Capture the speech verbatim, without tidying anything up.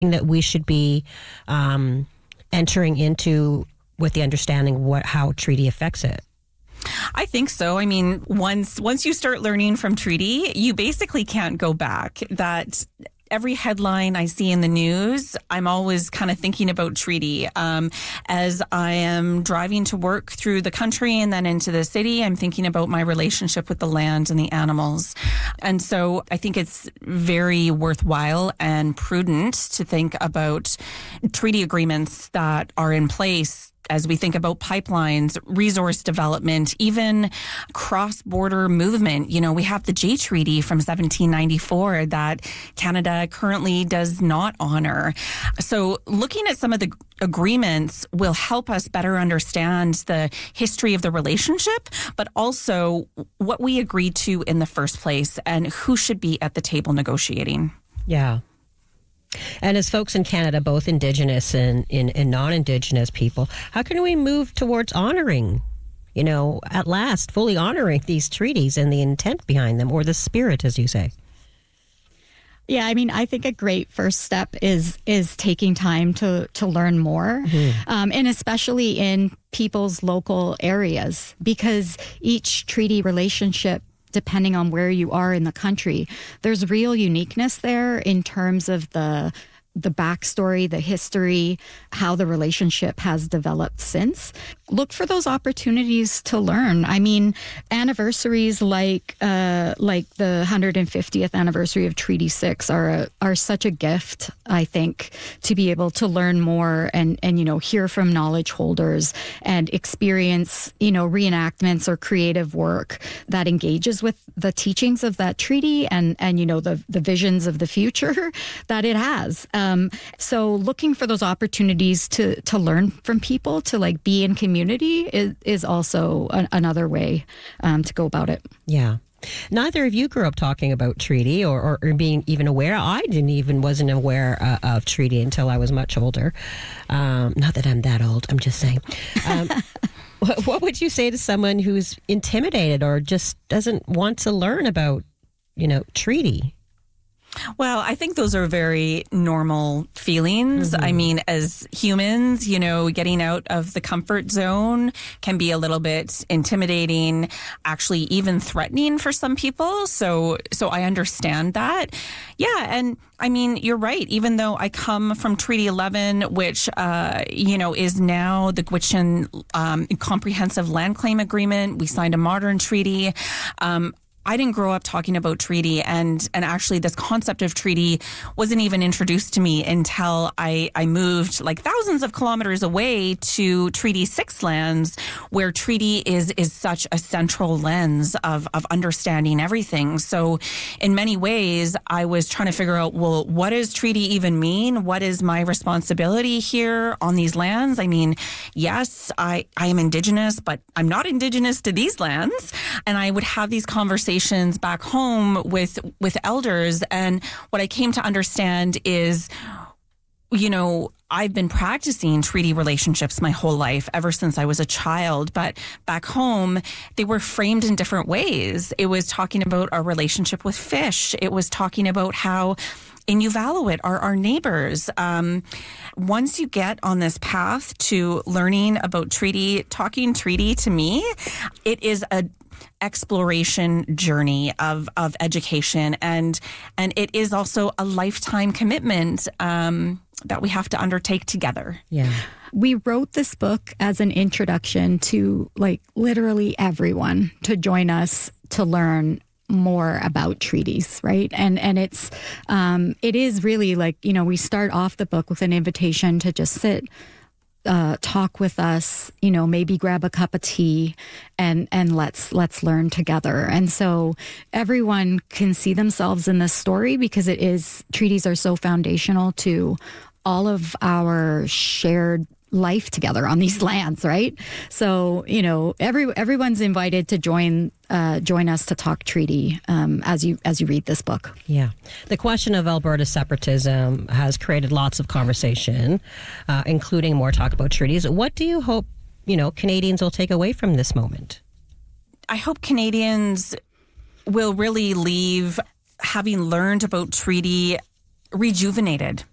that we should be um, entering into with the understanding what how treaty affects it? I think so. I mean, once once you start learning from treaty, you basically can't go back. That every headline I see in the news, I'm always kind of thinking about treaty. Um, as I am driving to work through the country and then into the city, I'm thinking about my relationship with the land and the animals. And so I think it's very worthwhile and prudent to think about treaty agreements that are in place as we think about pipelines, resource development, even cross-border movement. You know, we have the Jay Treaty from seventeen ninety-four that Canada currently does not honor. So looking at some of the agreements will help us better understand the history of the relationship, but also what we agreed to in the first place and who should be at the table negotiating. Yeah. And as folks in Canada, both Indigenous and, and, and non-Indigenous people, how can we move towards honoring, you know, at last, fully honoring these treaties and the intent behind them, or the spirit, as you say? Yeah, I mean, I think a great first step is is taking time to, to learn more, mm-hmm. um, and especially in people's local areas, because each treaty relationship, depending on where you are in the country, there's real uniqueness there in terms of the the backstory, the history, how the relationship has developed since. Look for those opportunities to learn. I mean, anniversaries like uh, like the one hundred fiftieth anniversary of Treaty six are a, are such a gift, I think, to be able to learn more and, and, you know, hear from knowledge holders and experience, you know, reenactments or creative work that engages with the teachings of that treaty and, and you know, the, the visions of the future that it has. Um, so looking for those opportunities to, to learn from people, to like be in community is, is also a, another way um, to go about it. Yeah. Neither of you grew up talking about treaty or, or, or being even aware. I didn't even wasn't aware uh, of treaty until I was much older. Um, not that I'm that old. I'm just saying. Um, what, what would you say to someone who's intimidated or just doesn't want to learn about, you know, treaty? Well, I think those are very normal feelings. Mm-hmm. I mean, as humans, you know, getting out of the comfort zone can be a little bit intimidating, actually even threatening for some people. So, so I understand that. Yeah. And I mean, you're right. Even though I come from Treaty eleven, which, uh, you know, is now the Gwich'in um, Comprehensive Land Claim Agreement, we signed a modern treaty. Um, I didn't grow up talking about treaty, and and actually this concept of treaty wasn't even introduced to me until I, I moved like thousands of kilometers away to Treaty six lands, where treaty is is such a central lens of, of understanding everything. So in many ways, I was trying to figure out, well, what does treaty even mean? What is my responsibility here on these lands? I mean, yes, I, I am Indigenous, but I'm not Indigenous to these lands. And I would have these conversations back home with with elders, and what I came to understand is, you know, I've been practicing treaty relationships my whole life, ever since I was a child. But back home, they were framed in different ways. It was talking about our relationship with fish. It was talking about how Inuvialuit are our neighbors. Um, once you get on this path to learning about treaty, talking treaty to me, it is a exploration journey of, of education, and and it is also a lifetime commitment um, that we have to undertake together. Yeah. We wrote this book as an introduction to like literally everyone to join us to learn more about treaties, right? And and it's um, it is really like, you know, we start off the book with an invitation to just sit, Uh, talk with us, you know, maybe grab a cup of tea and, and let's, let's learn together. And so everyone can see themselves in this story because it is, treaties are so foundational to all of our shared life together on these lands, right? So, you know, every, everyone's invited to join, uh, join us to talk treaty, um, as you, as you read this book. Yeah. The question of Alberta separatism has created lots of conversation, uh, including more talk about treaties. What do you hope, you know, Canadians will take away from this moment? I hope Canadians will really leave having learned about treaty rejuvenated.